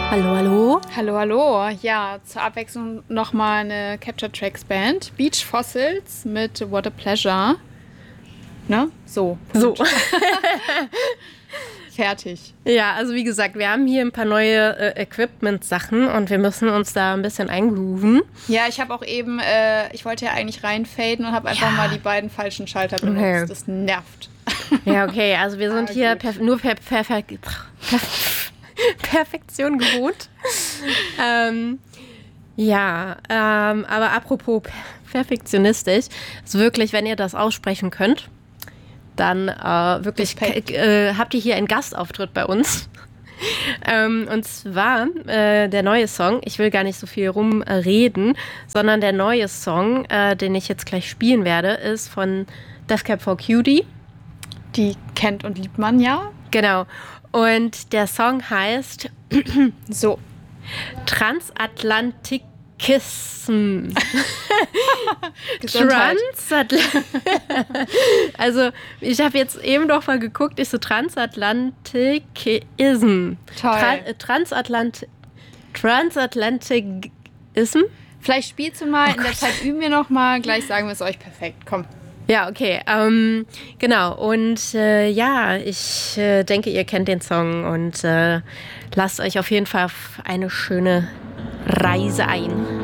Hallo, hallo. Hallo, hallo. Ja, zur Abwechslung nochmal eine Capture Tracks Band. Beach Fossils mit What a Pleasure. Ne? So. So. Fertig. Ja, also wie gesagt, wir haben hier ein paar neue Equipment-Sachen und wir müssen uns da ein bisschen eingrooven. Ja, ich habe auch eben, ich wollte ja eigentlich reinfaden und habe einfach mal die beiden falschen Schalter benutzt. Okay. Das nervt. Ja, okay, also wir sind hier gut. Perfektion gewohnt. Aber apropos perfektionistisch, ist wirklich, wenn ihr das aussprechen könnt, dann wirklich habt ihr hier einen Gastauftritt bei uns. Und zwar der neue Song, ich will gar nicht so viel rumreden, sondern der neue Song, den ich jetzt gleich spielen werde, ist von Death Cab for Cutie. Die kennt und liebt man ja. Genau. Und der Song heißt So. Transatlantikism. Gesundheit. Also, ich habe jetzt eben doch mal geguckt, ich so Transatlantikism. Toll. Transatlantikism? Vielleicht spielst du mal, in der Zeit üben wir nochmal, gleich sagen wir es euch perfekt. Komm. Ja, okay. Genau. Und ich denke, ihr kennt den Song und lasst euch auf jeden Fall auf eine schöne Reise ein.